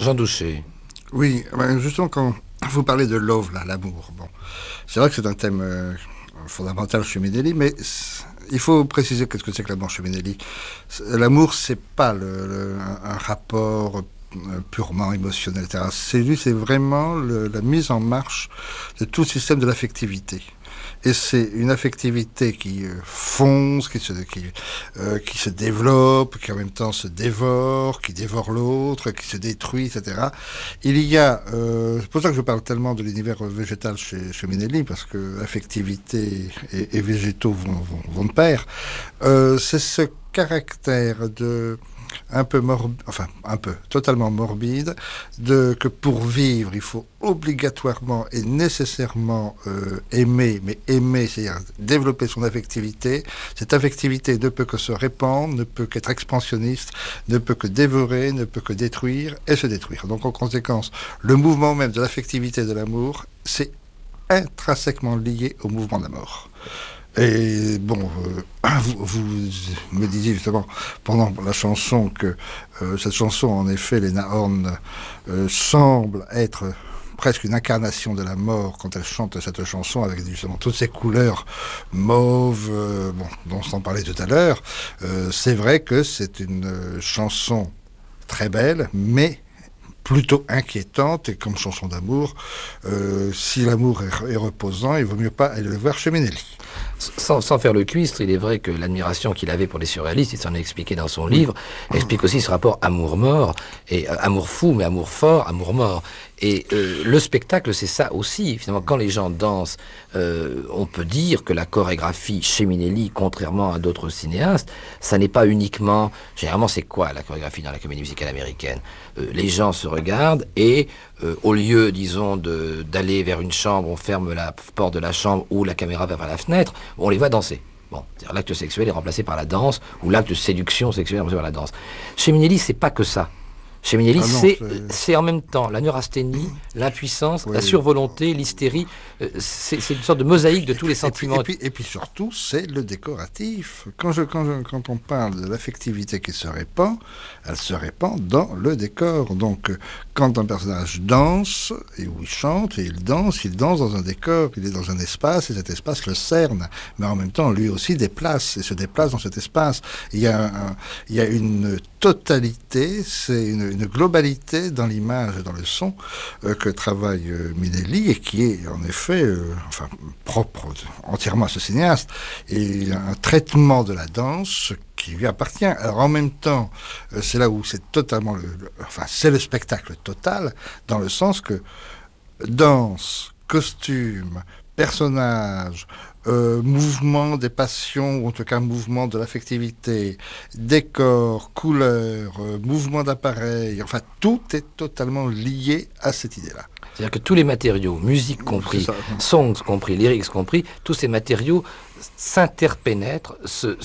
Jean Douché. Oui, justement, quand vous parlez de love, là, l'amour, bon, c'est vrai que c'est un thème fondamental chez Minelli, mais il faut préciser qu'est-ce que c'est que l'amour chez Minelli. L'amour, c'est pas un rapport purement émotionnel, etc. C'est vraiment la mise en marche de tout le système de l'affectivité. Et c'est une affectivité qui fonce, qui se développe, qui en même temps se dévore, qui dévore l'autre, qui se détruit, etc. Il y a, c'est pour ça que je parle tellement de l'univers végétal chez Minelli, parce que affectivité et végétaux vont de pair. C'est ce caractère de totalement morbide, que pour vivre, il faut obligatoirement et nécessairement aimer, mais aimer, c'est-à-dire développer son affectivité. Cette affectivité ne peut que se répandre, ne peut qu'être expansionniste, ne peut que dévorer, ne peut que détruire et se détruire. Donc en conséquence, le mouvement même de l'affectivité et de l'amour, c'est intrinsèquement lié au mouvement de la mort. Et bon, vous me disiez justement pendant la chanson que cette chanson, en effet, Lena Horne, semble être presque une incarnation de la mort quand elle chante cette chanson avec justement toutes ces couleurs mauves, dont on parlait tout à l'heure. C'est vrai que c'est une chanson très belle, mais plutôt inquiétante, et comme chanson d'amour, si l'amour est reposant, il vaut mieux pas aller le voir chez Minelli. Sans faire le cuistre, il est vrai que l'admiration qu'il avait pour les surréalistes, il s'en a expliqué dans son livre, explique aussi ce rapport amour-mort, et amour fou, mais amour fort, amour-mort. Et le spectacle, c'est ça aussi. Finalement, quand les gens dansent, on peut dire que la chorégraphie chez Minelli, contrairement à d'autres cinéastes, ça n'est pas uniquement... Généralement, c'est quoi la chorégraphie dans la comédie musicale américaine? Les gens se regardent et au lieu, disons, d'aller vers une chambre, on ferme la porte de la chambre ou la caméra va vers la fenêtre, on les voit danser. Bon, c'est-à-dire l'acte sexuel est remplacé par la danse, ou l'acte de séduction sexuelle est remplacé par la danse. Chez Minelli, c'est pas que ça. Chez Minelli, c'est en même temps la neurasthénie, l'impuissance, la survolonté, l'hystérie. C'est une sorte de mosaïque de tous les sentiments. Et puis surtout, c'est le décoratif. Quand on parle de l'affectivité qui se répand, elle se répand dans le décor. Donc, quand un personnage danse, et où il chante, et il danse dans un décor, il est dans un espace, et cet espace le cerne. Mais en même temps, lui aussi déplace, et se déplace dans cet espace. Il y a une totalité, c'est une globalité dans l'image et dans le son que travaille Minelli, et qui est en effet propre entièrement à ce cinéaste, et un traitement de la danse qui lui appartient. Alors en même temps, c'est là où c'est totalement c'est le spectacle total, dans le sens que danse, costume, personnage, mouvement des passions, ou en tout cas mouvement de l'affectivité, décor, couleur, mouvement d'appareil, enfin tout est totalement lié à cette idée-là. C'est-à-dire que tous les matériaux, musique compris, songs compris, lyrics compris, tous ces matériaux s'interpénètrent,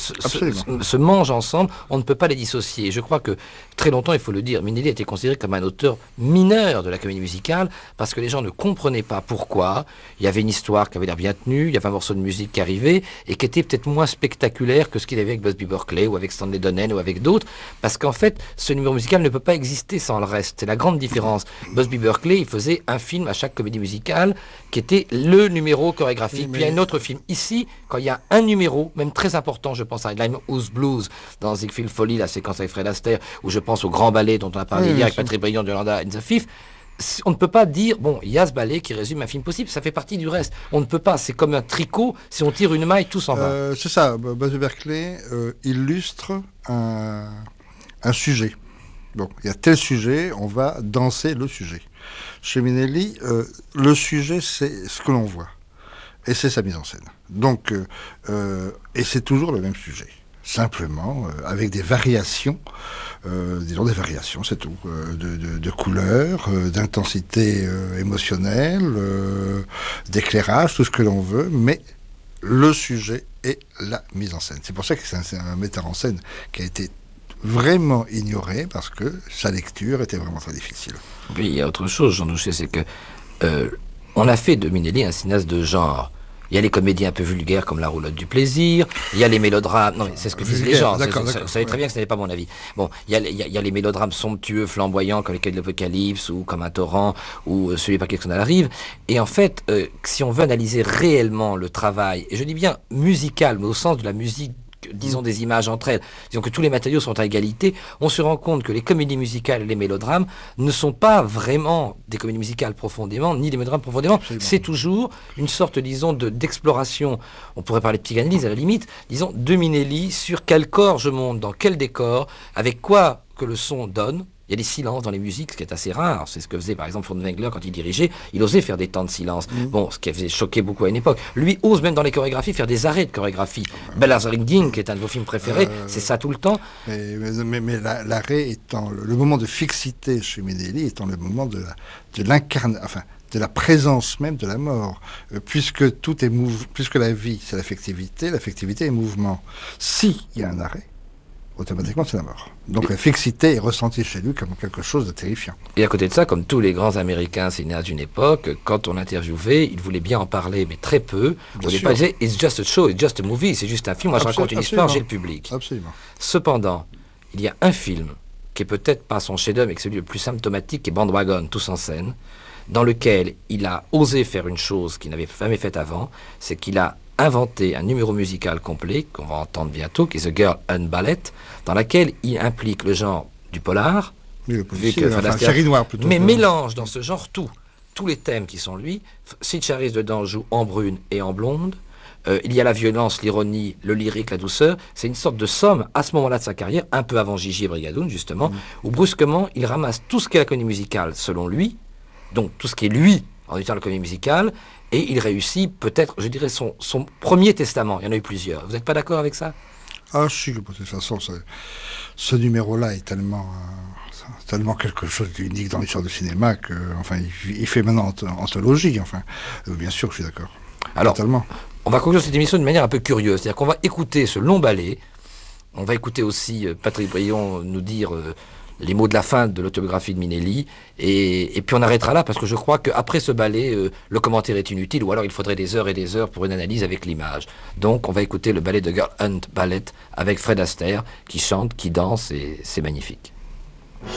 se mangent ensemble, on ne peut pas les dissocier. Je crois que très longtemps, il faut le dire, Minelli a été considéré comme un auteur mineur de la comédie musicale, parce que les gens ne comprenaient pas pourquoi. Il y avait une histoire qui avait l'air bien tenue, il y avait un morceau de musique qui arrivait, et qui était peut-être moins spectaculaire que ce qu'il avait avec Busby Berkeley, ou avec Stanley Donen, ou avec d'autres, parce qu'en fait, ce numéro musical ne peut pas exister sans le reste. C'est la grande différence. Busby Berkeley, il faisait un film à chaque comédie musicale, qui était le numéro chorégraphique, puis il y a un autre film. Ici, quand il y a un numéro, même très important, je pense à Limehouse Blues, dans Ziegfeld Folly, la séquence avec Fred Astaire, ou je pense au grand ballet dont on a parlé hier avec Patrick Briand de Yolanda and the Fifth, on ne peut pas dire, bon, il y a ce ballet qui résume un film possible, ça fait partie du reste. On ne peut pas, c'est comme un tricot, si on tire une maille, tout s'en va. C'est ça, Busby Berkeley illustre un sujet. Bon, il y a tel sujet, on va danser le sujet. Chez Minelli, le sujet, c'est ce que l'on voit. Et c'est sa mise en scène. Donc, et c'est toujours le même sujet. Simplement, avec des variations, disons des variations, c'est tout, de couleurs, d'intensité émotionnelle, d'éclairage, tout ce que l'on veut, mais le sujet et la mise en scène. C'est pour ça que c'est un metteur en scène qui a été vraiment ignoré, parce que sa lecture était vraiment très difficile. Puis il y a autre chose, Jean Douché, c'est que on a fait de Minelli un cinéaste de genre. Il y a les comédies un peu vulgaires comme La Roulotte du plaisir, il y a les mélodrames, non, c'est ce que disent les gens, vous savez très bien que ce n'est pas mon avis. Bon, il y a les mélodrames somptueux, flamboyants, comme les Quais de l'Apocalypse, ou comme Un torrent, ou Celui par qui on arrive. Et en fait, si on veut analyser réellement le travail, et je dis bien musical, mais au sens de la musique, disons des images entre elles, disons que tous les matériaux sont à égalité, on se rend compte que les comédies musicales et les mélodrames ne sont pas vraiment des comédies musicales profondément, ni des mélodrames profondément. Absolument. C'est toujours une sorte, disons, d'exploration, on pourrait parler de psychanalyse à la limite, disons, de Minelli sur quel corps je monte, dans quel décor, avec quoi que le son donne. Il y a des silences dans les musiques, ce qui est assez rare. C'est ce que faisait par exemple Furtwängler quand il dirigeait. Il osait faire des temps de silence. Bon, ce qui avait choqué beaucoup à une époque. Lui ose même dans les chorégraphies faire des arrêts de chorégraphie. Bell's Ringing, qui est un de vos films préférés, c'est ça tout le temps. Mais l'arrêt étant le moment de fixité chez Minelli, étant le moment de l'incarnation, enfin, de la présence même de la mort, puisque tout est puisque la vie c'est l'affectivité est mouvement. S'il y a un arrêt, automatiquement c'est la mort. Donc la fixité est ressentie chez lui comme quelque chose de terrifiant. Et à côté de ça, comme tous les grands Américains cinéastes d'une époque, quand on l'interviewait, il voulait bien en parler, mais très peu. Au départ, il disait « It's just a show, it's just a movie », c'est juste un film, moi je raconte une histoire, j'ai le public. Absolument. Cependant, il y a un film qui est peut-être pas son chef-d'œuvre, mais qui est celui le plus symptomatique, qui est Bandwagon, Tous en scène, dans lequel il a osé faire une chose qu'il n'avait jamais faite avant, c'est qu'il a inventé un numéro musical complet, qu'on va entendre bientôt, qui est The Girl and Ballet, dans laquelle il implique le genre du polar, oui, série noire plutôt. Mais mélange dans ce genre tous les thèmes qui sont lui. Sid Charisse dedans joue en brune et en blonde. Il y a la violence, l'ironie, le lyrique, la douceur. C'est une sorte de somme, à ce moment-là de sa carrière, un peu avant Gigi et Brigadoun, justement, où brusquement, il ramasse tout ce qu'est la comédie musicale, selon lui, donc tout ce qui est lui, en utilisant la comédie musicale, et il réussit peut-être, je dirais, son premier testament. Il y en a eu plusieurs. Vous n'êtes pas d'accord avec ça? Ah si, de toute façon, ce numéro-là est tellement quelque chose d'unique dans l'histoire du cinéma que, enfin, il fait maintenant anthologie. Enfin, bien sûr, je suis d'accord. Alors, totalement. On va conclure cette émission de manière un peu curieuse. C'est-à-dire qu'on va écouter ce long ballet. On va écouter aussi Patrick Brion nous dire les mots de la fin de l'autobiographie de Minelli, et puis on arrêtera là, parce que je crois qu'après ce ballet, le commentaire est inutile, ou alors il faudrait des heures et des heures pour une analyse avec l'image. Donc on va écouter le ballet de Girl and Ballet avec Fred Astaire, qui chante, qui danse, et c'est magnifique.